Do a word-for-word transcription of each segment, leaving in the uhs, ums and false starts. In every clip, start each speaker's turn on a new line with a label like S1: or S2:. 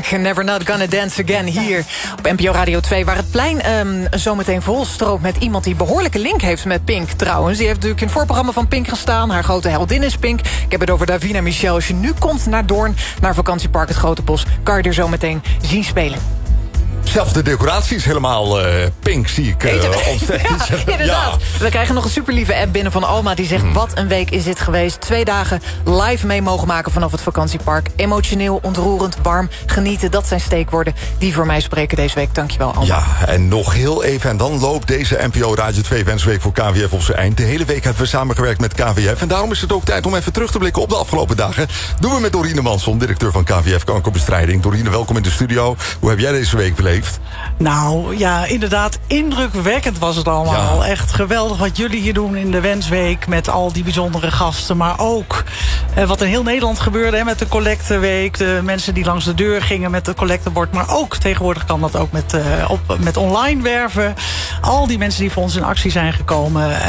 S1: Pink, Never Not Gonna Dance Again, hier op N P O Radio twee... waar het plein um, zometeen vol stroomt met iemand die behoorlijke link heeft met Pink trouwens. Die heeft natuurlijk in het voorprogramma van Pink gestaan. Haar grote heldin is Pink. Ik heb het over Davina Michel. Als je nu komt naar Doorn, naar vakantiepark Het Grote Bos... kan je er zo meteen zien spelen.
S2: Zelfs de decoratie is helemaal uh, pink, zie ik uh, ontsteeds.
S1: Ja, inderdaad. Ja. We krijgen nog een superlieve app binnen van Alma... die zegt, hmm. wat een week is dit geweest. Twee dagen live mee mogen maken vanaf het vakantiepark. Emotioneel, ontroerend, warm, genieten. Dat zijn steekwoorden die voor mij spreken deze week. Dankjewel, Alma.
S2: Ja, en nog heel even. En dan loopt deze N P O Radio twee Wensweek voor K V F op zijn eind. De hele week hebben we samengewerkt met K V F. En daarom is het ook tijd om even terug te blikken op de afgelopen dagen. Doen we met Dorine Manson, directeur van K V F Kankerbestrijding. Dorine, welkom in de studio. Hoe heb jij deze week beleefd?
S3: Nou, ja, inderdaad, indrukwekkend was het allemaal. Ja. Echt geweldig wat jullie hier doen in de Wensweek... met al die bijzondere gasten. Maar ook eh, wat in heel Nederland gebeurde hè, met de collecteweek. De mensen die langs de deur gingen met het collectebord. Maar ook, tegenwoordig kan dat ook met, uh, op, met online werven. Al die mensen die voor ons in actie zijn gekomen. Uh,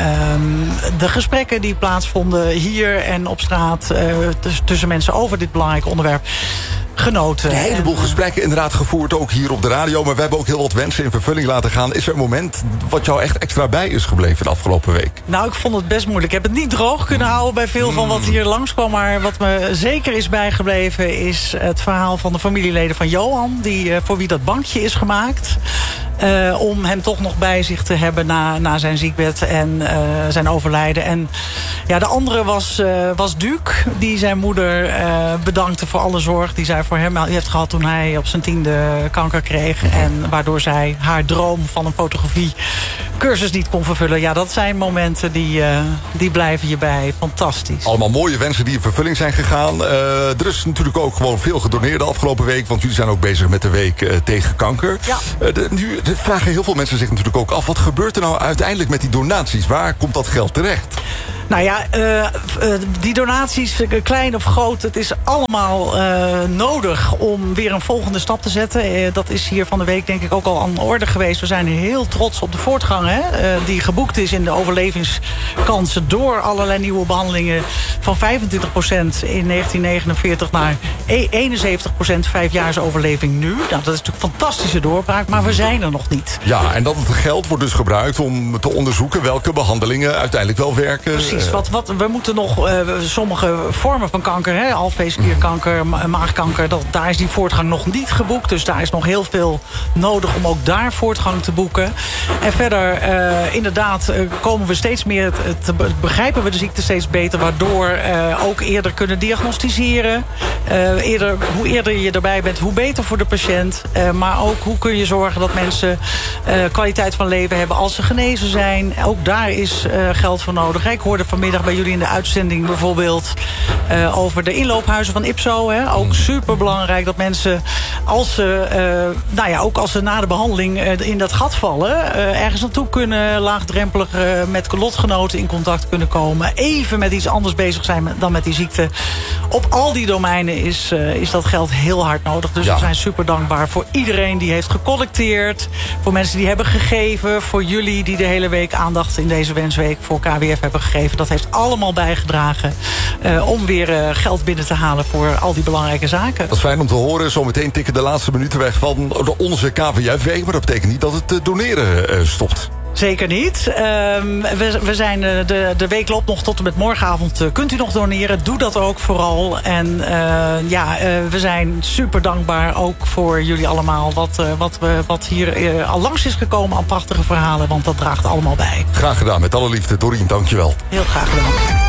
S3: de gesprekken die plaatsvonden hier en op straat... Uh, tussen mensen over dit belangrijke onderwerp... genoten.
S2: Een heleboel gesprekken inderdaad gevoerd, ook hier op de radio. Maar we hebben ook heel wat wensen in vervulling laten gaan. Is er een moment wat jou echt extra bij is gebleven de afgelopen week?
S3: Nou, ik vond het best moeilijk. Ik heb het niet droog kunnen houden bij veel van wat hier langskwam. Maar wat me zeker is bijgebleven is het verhaal van de familieleden van Johan. Die, voor wie dat bankje is gemaakt. Uh, om hem toch nog bij zich te hebben na, na zijn ziekbed en uh, zijn overlijden. En ja, de andere was, uh, was Duke, die zijn moeder uh, bedankte voor alle zorg die zij voor hem heeft gehad toen hij op zijn tiende kanker kreeg. En waardoor zij haar droom van een fotografiecursus niet kon vervullen. Ja, dat zijn momenten die, uh, die blijven je bij. Fantastisch.
S2: Allemaal mooie wensen die in vervulling zijn gegaan. Uh, er is natuurlijk ook gewoon veel gedoneerd de afgelopen week, want jullie zijn ook bezig met de week uh, tegen kanker.
S3: Ja.
S2: Uh, de, nu de vragen heel veel mensen zich natuurlijk ook af. Wat gebeurt er nou uiteindelijk met die donaties? Waar komt dat geld terecht?
S3: Nou ja, uh, uh, die donaties, klein of groot, het is allemaal uh, nodig om weer een volgende stap te zetten. Uh, dat is hier van de week denk ik ook al aan de orde geweest. We zijn heel trots op de voortgang hè, uh, die geboekt is in de overlevingskansen door allerlei nieuwe behandelingen van vijfentwintig procent in negentien negenenveertig naar eenenzeventig procent vijfjaarsoverleving nu. Nou, dat is natuurlijk een fantastische doorbraak, maar we zijn er nog niet.
S2: Ja, en dat het geld wordt dus gebruikt om te onderzoeken welke behandelingen uiteindelijk wel werken.
S3: Precies. Wat, wat, we moeten nog uh, sommige vormen van kanker, hè, alvleesklierkanker, ma maagkanker, dat, daar is die voortgang nog niet geboekt. Dus daar is nog heel veel nodig om ook daar voortgang te boeken. En verder, uh, inderdaad, uh, komen we steeds meer, te, begrijpen we de ziekte steeds beter, waardoor uh, ook eerder kunnen diagnosticeren. Uh, eerder, hoe eerder je erbij bent, hoe beter voor de patiënt. Uh, maar ook hoe kun je zorgen dat mensen uh, kwaliteit van leven hebben als ze genezen zijn. Ook daar is uh, geld voor nodig. Ik hoorde vanmiddag bij jullie in de uitzending bijvoorbeeld uh, over de inloophuizen van Ipso. Hè. Ook super belangrijk dat mensen, als ze, uh, nou ja, ook als ze na de behandeling uh, in dat gat vallen, uh, ergens naartoe kunnen, laagdrempelig uh, met lotgenoten in contact kunnen komen. Even met iets anders bezig zijn dan met die ziekte. Op al die domeinen is, uh, is dat geld heel hard nodig. Dus ja. We zijn super dankbaar voor iedereen die heeft gecollecteerd. Voor mensen die hebben gegeven. Voor jullie die de hele week aandacht in deze Wensweek voor K W F hebben gegeven. Dat heeft allemaal bijgedragen uh, om weer uh, geld binnen te halen voor al die belangrijke zaken.
S2: Dat is fijn om te horen. Zometeen tikken de laatste minuten weg van onze K V F-week. Maar dat betekent niet dat het uh, doneren uh, stopt.
S3: Zeker niet. Uh, we, we zijn, uh, de, de week loopt nog tot en met morgenavond. Uh, kunt u nog doneren? Doe dat ook vooral. En uh, ja, uh, we zijn super dankbaar ook voor jullie allemaal. Wat, uh, wat, we, wat hier uh, al langs is gekomen aan prachtige verhalen. Want dat draagt allemaal bij.
S2: Graag gedaan. Met alle liefde. Dorien, dankjewel.
S3: Heel graag gedaan.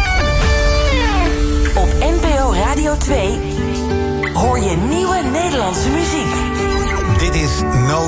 S4: Op N P O Radio twee hoor je nieuwe Nederlandse muziek.
S5: Dit is No